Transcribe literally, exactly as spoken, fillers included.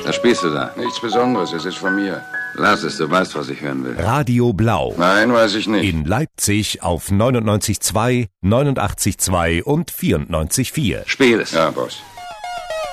Was spielst du da? Nichts Besonderes, es ist von mir. Lass es, du weißt, was ich hören will. Radio Blau. Nein, weiß ich nicht. In Leipzig auf neunundneunzig Komma zwei, neunundachtzig Komma zwei und vierundneunzig Komma vier. Spiel es. Ja, Boss.